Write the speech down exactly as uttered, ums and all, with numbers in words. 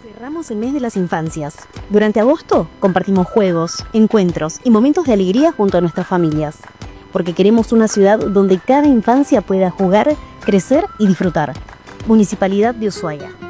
Cerramos el mes de las infancias. Durante agosto compartimos juegos, encuentros y momentos de alegría junto a nuestras familias. Porque queremos una ciudad donde cada infancia pueda jugar, crecer y disfrutar. Municipalidad de Ushuaia.